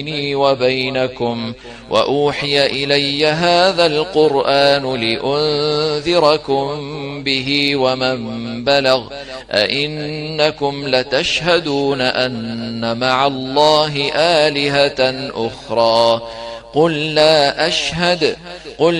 بيني وبينكم وأوحي إلي هذا القرآن لأنذركم به ومن بلغ أئنكم لتشهدون أن مع الله آلهة أخرى قل لا أشهد قل